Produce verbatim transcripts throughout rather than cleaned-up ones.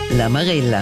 La Marella.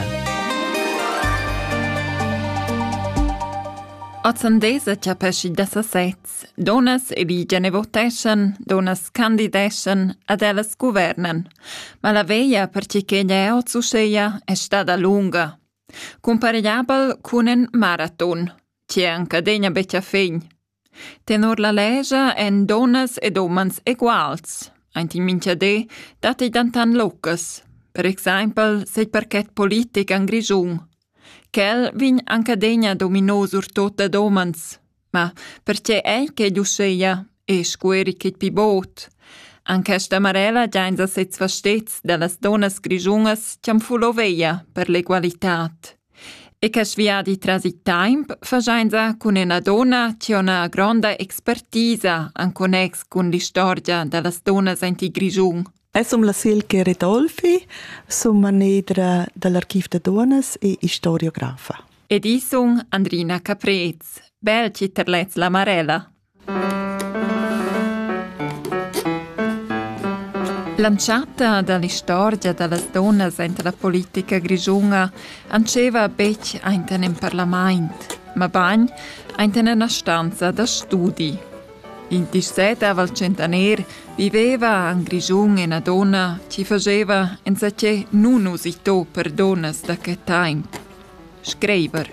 Ozzandesa c'ha pesci da sassets. Donas eligen e voteschen, donas candideschen ad ellas governan. Ma la veia per ci che gli ozzuscheia è stata lunga. Compariabel con un marathon. C'è anche degna beccia fegn. Tenor la legge en donas ed omens eguals. Ainti mincha de dati dantan locas. Per esempio, se il parquet politic an Grigiun. Quel vin anche degna dominos ur tota domens. Ma perché ei che giusceia e scueri che pibot. Anche sta Marella giainza sez fastez dallas donas grigiungas ciam fuloveia per l'egualitat. E che svia di trasi temp fa giainza con una donna che ha una grande expertisa an connex con l'istoria dallas donas enti Grigiun. E som la Silke Redolfi, som manedra dall'Archiv de Donas e historiografa. Ed i sung Andrina Caprez, bel citterlez la Marella. Lanciata dall'istoria dallas donnas enta la politica grigiunga, anceva bec ainten in parlament, ma bagn ainten una stanza da studi. Il diciassette al centaner viveva in Grigiun una donna che faceva in sace non usito per donnas da che tempo. Schreiber.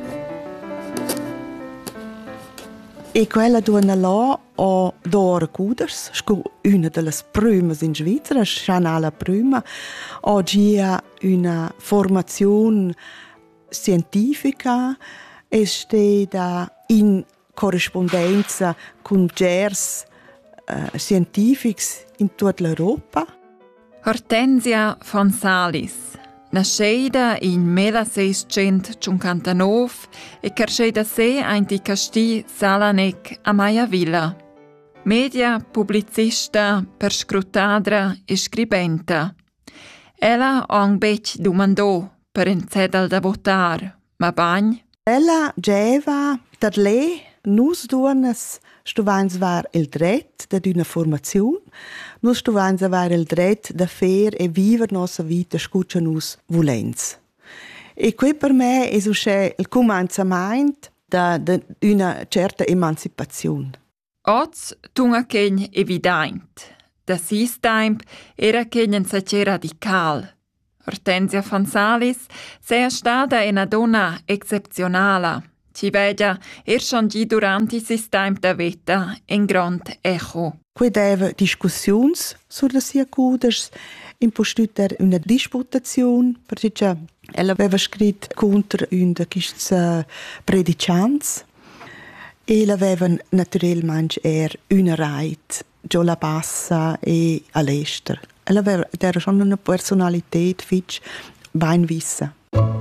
E quella donna là ha Dora Kuders, una delle prime in Svizzera, Sciana la prima, oggi ha una formazione scientifica e sta in corrispondenza con gers uh, scientifics in tutta l'Europa. Hortensia Fonsalis, nascida in milleseicentcinquantanove e cresceda se in Casti Salanec a Maiavilla. Media pubblicista, perscrutadra e scribenta. Ella ha un bec domandò per un cedel da votar, ma bagn? Ella geva per lei nus duonas stuvains var il dret da d'una formaziun, nus stuvains var il dret da fer e viver nossa vita scuccia nus volents. E qui per me è usce il cominciamento da d'una certa emancipazione. Oz tunga kegn evident. Da sis temp era kegn un sace radical. Hortensia Fonsalis sei stata una donna excepzionala. Ci veda er schon gi durante sis temp da vita in grand echo. Qui deva discussions sur la sia cuders, impostuter una disputazione, perché ella aveva scritto contro un da questi predicants e aveva naturalmente er una right, già la bassa e all'estero. Ella aveva, era schon una personalität fitch ben vissa.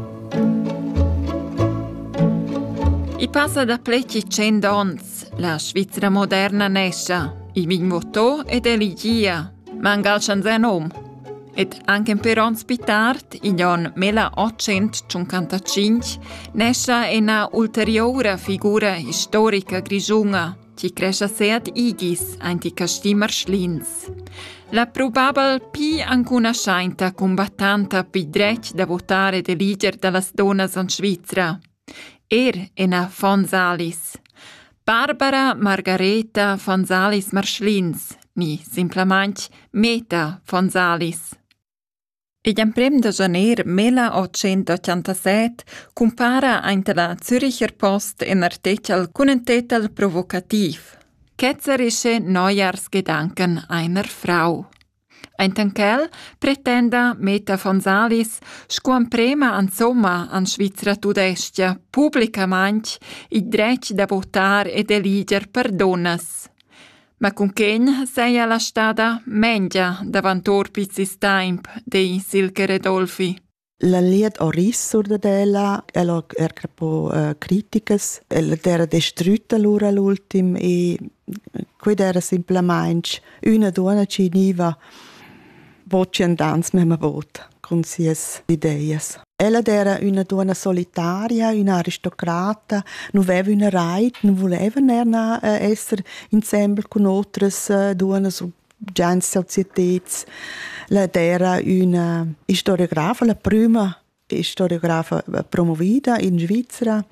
I passa da pleci cent ons, la Svizzera moderna nescia, i vin votò ed eligia, ma angal scianzen om. Ed anche per ons pitart, in anno milleottocentocinquantacinque, nescia una ulteriore figura storica grigiunga, che cresce seat igis anti Casti Marschlins. La probabel pi ancuna scienta combattanta pi dret da votare de lider dallas donas in Svizzera. Er ena Fonsalis. Barbara Margareta Fonsalis Marschlins, ni simplement Meta Fonsalis. Ed in prem de janer milleottocentoottantasette compara ainta la Züricher Post un artikel con un titel provocativ. Ketzerische Neujahrsgedanken einer Frau. Ein tankel pretenda Meta Fonsalis scuan prema an somma an Svizzera tudestia publicament i dret da votar ed eliger per donnas. Ma con chen sei alla stada mengia davantor pizzis temp dei Silke Redolfi. La liet oris sur de della, ella era po uh, criticas, ella era destrutta l'ora l'ultim e quid era simplement una donna ci niva voce andans mema vot con sies ideias. Ella era una donna solitaria, una aristocrata, non aveva una right, non voleva uh, essere insieme con altre uh, donne già società. La era una historiografa, la prima historiografa promovida in Svizzera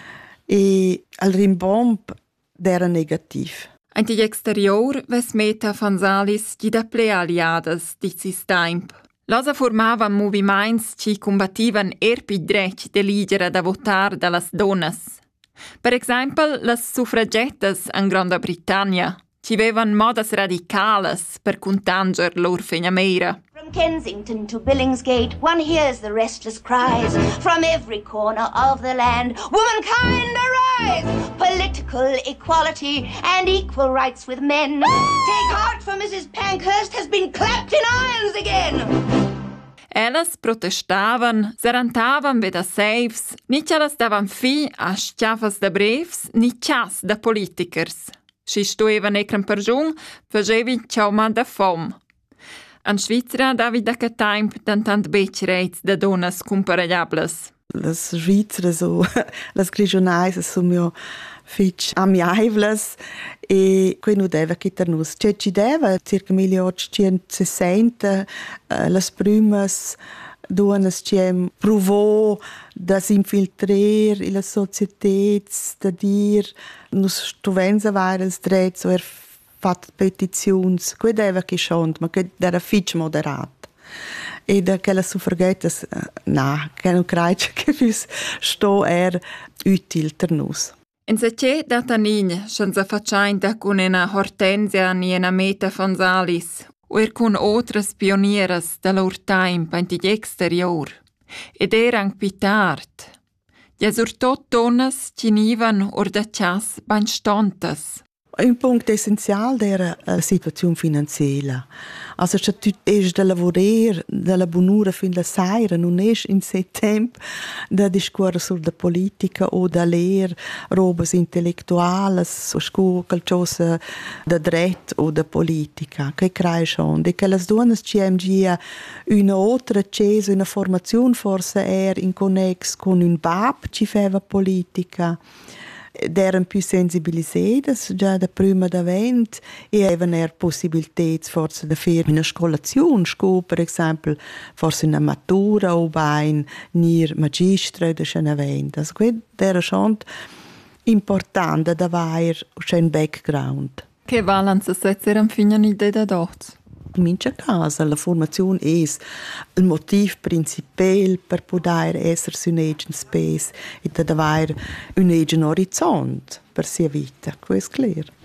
e al rimbomb era negativ. Anti exterior ves meta Fansalis di da ple aliadas di sis temp. Losa formavan moviments ci combativan erpi dretg deligera da votar dallas donnas. Per exempel, las suffragettas in Granda Britannia, ci vevan modas radicales per contanger lor fegnamera. From Kensington to Billingsgate, one hears the restless cries from every corner of the land. Womankind arise! Political equality and equal rights with men. Take heart, for Missus Pankhurst has been clapped in irons again! Ellas protestavan, sarantavan veda saves, ni ellas davan fi a schiafas da brevs, ni chas da politikers. Si stuevan ecran per giun, facevi ciauma da fom. An Svizzera davi da che temp tantant bec reits da donas comparables. Las Svizzera so, las regionais sono mio fitch amiables e qui non deve chitar nus. C'è ci deve circa milleottocentosessanta uh, las primas donas ciem provò da s'infiltrer in la società, da dir nus stuvenza vaires drets o er fat petizions. Qui deve che schont, ma che era fitch moderat. E da quella suffragettas, na, che non credo che fus sto er util per nus. In se c'è data nigna, senza faccianta con una Hortensia ni una Meta Fansalis, o er con otras pionieras da lor time panti exterior. Ed eran pi tard. Ja surtot donnas ci nivan or da chas ban stontas. Un punto essenziale era la situazione finanziaria. Also, se tu es da lavorer, da la bonura fin la saira, non es in se temp da discorre sur la politica o da ler robas intellectuales, o scu qualcosa da dret o da politica. Che crai schon. De che las donas ci hem gia una otra cesa, una formazione forse er in connex con un bab ci feva politica. Eran più sensibilisedas già da prima d'avent e avevano er possibilitats forse da fare una scolazione, sco per esempio forse una matura o bain nir magistra da schon avent. Also questo era schon importante da avere un background. Che valanza setzeran fina n'idea da dots? In mincha casa la formazione è il motivo principale per poter essere un agent space e per avere un agent orizzonte per sia vita. Questo è chiaro.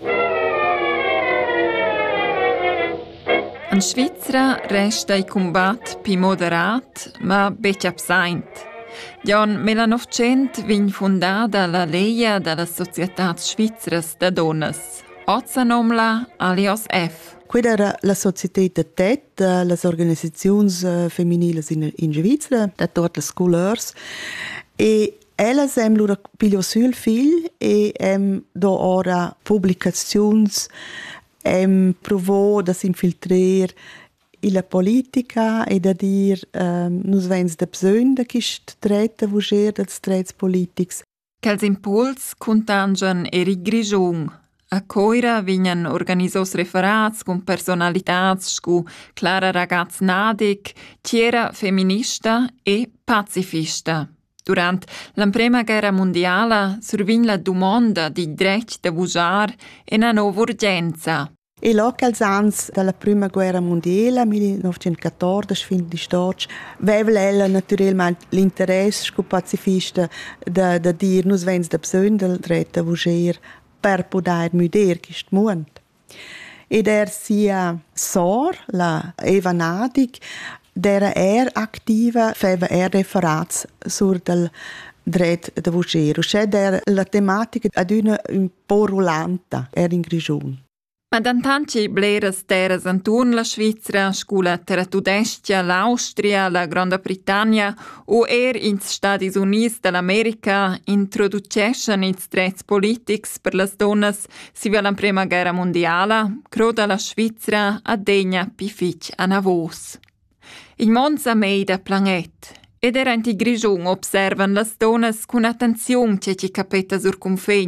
In Svizzera resta il combat più moderat, ma bec absent. Già nel millenovecento venne fondata la Leia della Società Svizzera da Donnas. Ozza nomla alias F. Quella era la società de T E D, le organizzazioni femminili in, in Svizzera, da tutte le couleurs. E elles hem lura piglio sul fil e hem do ora pubblicazioni, hem provò da s'infiltrer in la politica e da dir um, nus vens da bsön da chist dreta vuger dels drets politics. Quels impuls contangen Eric Grigion. A coira vignan organisos referats con personalitats scu Clara Ragaz Nadig, chiera feminista e pacifista. Durant la Prima Guerra Mondiala survin la domanda di dret de vujar e una nova urgenza. E locals ans dalla Prima Guerra Mondiale, millenovecentoquattordici, fin di storici, aveva ella naturalmente l'interesse scu pacifista da, da dir nus vens da bsön del dret de vujar per poter muder quist mund. Ed er sia sor, la Eva Nadig, dera er aktiva, feva er referats sur del dret de vuger. Usce der la tematica ad una un po' rulanta, er in Grigiun. Ma dantanci bleras teras anturn la Svizzera, scula terra tudestia, l'Austria, la Granda Britannia o er ins Stati Uniti dell'America introducescan ins drets politics per las donnas si va la Prima Guerra Mondiala, croda la Svizzera a degna pific a navos. Il mond sa meida planet, ed er anti Grigiun observan las donnas con attenzione che ci capeta sur confegn.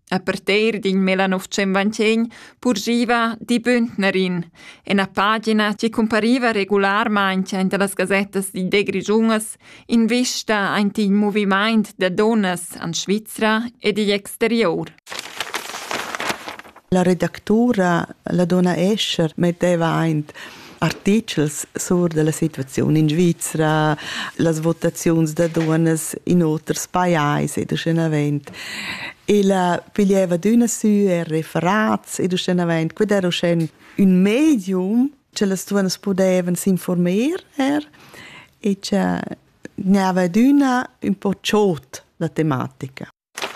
A partir del millenovecentventun purgiva di Bündnerin, una pagina che compariva regolarmente in las gazettas di De Grigiungas in vista in il movimento de donnas in Svizzera e di exterior. La redaktura, la donna Escher, metteva in articoli sulla situazione in Svizzera, le votazioni de donnas in altri paesi, ed è un evento. E la pigliava d'una su e referati, ed è un evento. Questo era un medium che le donne potevano informare e che ne aveva d'una un po' ciot la tematica.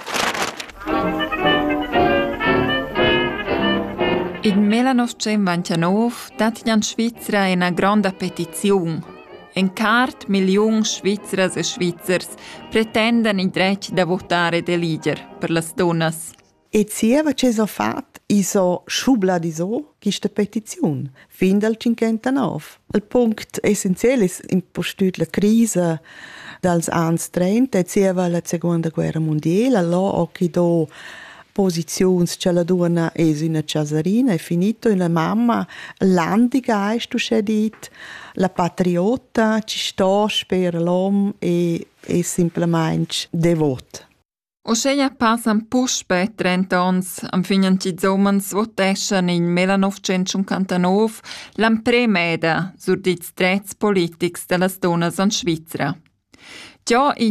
In millenovecentventinovue dat in Svizzera una grande petizione. Un quart milione Svizzeras e Svizzers pretendono il diritto di votare e di eleggere per le donne. E cieva che so fatto, iso schubla di so, questa petizione, fin dal cinquantanove. Il punto essenziale è impostut la crisi dals anni trenta, e cieva la seconda guerra mondiale, là ho chi do posizioni che la donna è una ciasarina, è finito una mamma, l'antigeist, tu c'è dit, la patriota, ci sta per l'uomo e è semplicemente devota. O scheia passan push per trenta anni, am finen ci zomans voteschen in millenovecentocinquantanove l'ampremeda sur dits drets politics de las donnas in Svizzera. Già in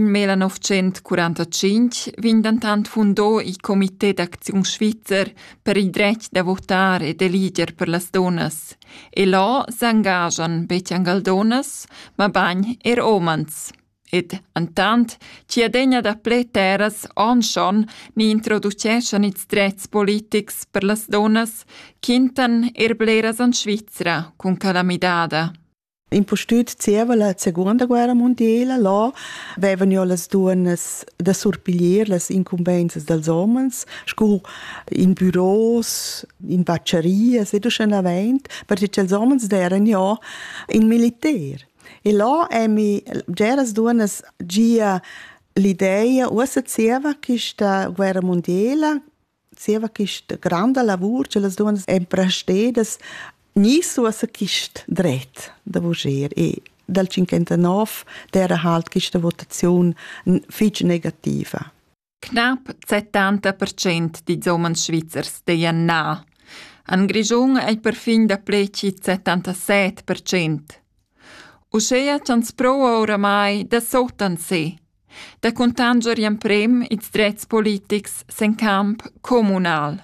millenovecentoquarantacinque vindantant fundò il Comité d'Azione Svizzer per il diritto di votare e di eleggere per le donne. E là s'engagiano betiangal donnes, ma bagn er omens. Ed antant ci adegna da ple terras onschon ni introduceschen its drets politics per le donne, kintan er bleras in Svizzera con calamidada. Impostut cieva la seconda guerra mondiale, là avevano ja le donne da surpigliare le incumbenze dels homens, scu in bureaus, in baccerie, ed è un evento, perché gli homens erano ja in militare. E là emi geras donne gia l'idea, usa cieva questa guerra mondiale, cieva questo grande lavoro che le donne imprestedas, nisso a quist dret da voger e dal cinquantanove era halt questa votazione fitch negativa. Knapp settanta percent di zomens Svizzers deien na. An Grigiun è perfin da pleci settantasette percent. Uschea chans pro oramai da sotan se. Da contanger iam prem its drets politics sen camp comunal.